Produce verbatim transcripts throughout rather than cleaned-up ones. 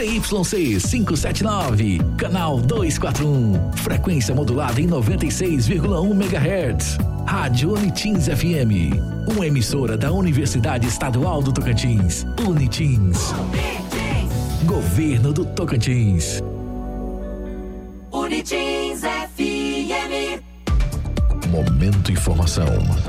Y C quinhentos e setenta e nove, canal duzentos e quarenta e um, frequência modulada em noventa e seis vírgula um megahertz. Rádio Unitins F M, uma emissora da Universidade Estadual do Tocantins, Unitins. Unitins. Governo do Tocantins. Unitins F M. Momento Informação.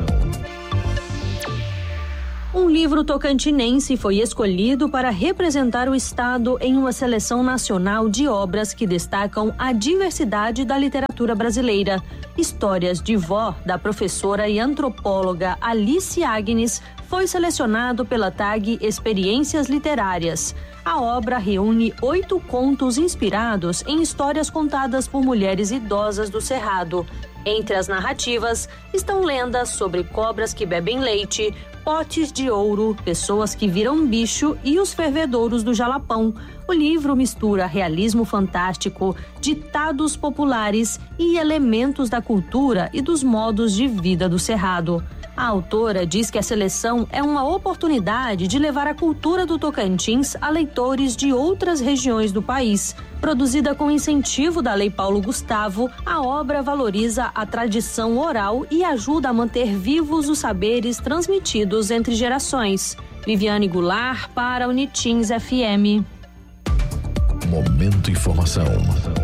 Um livro tocantinense foi escolhido para representar o estado em uma seleção nacional de obras que destacam a diversidade da literatura brasileira. Histórias de Vó, da professora e antropóloga Alice Agnes, foi selecionado pela tag Experiências Literárias. A obra reúne oito contos inspirados em histórias contadas por mulheres idosas do Cerrado. Entre as narrativas estão lendas sobre cobras que bebem leite, potes de ouro, pessoas que viram bicho e os fervedouros do Jalapão. O livro mistura realismo fantástico, ditados populares e elementos da cultura e dos modos de vida do Cerrado. A autora diz que a seleção é uma oportunidade de levar a cultura do Tocantins a leitores de outras regiões do país. Produzida com incentivo da Lei Paulo Gustavo, a obra valoriza a tradição oral e ajuda a manter vivos os saberes transmitidos entre gerações. Viviane Goulart para Unitins F M. Momento Informação.